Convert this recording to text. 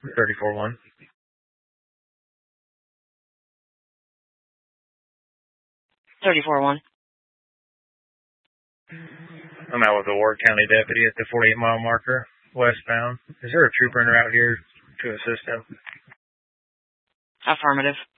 34-1. I'm out with a Ward County deputy at the 48-mile marker, westbound. Is there a trooper in route here to assist him? Affirmative.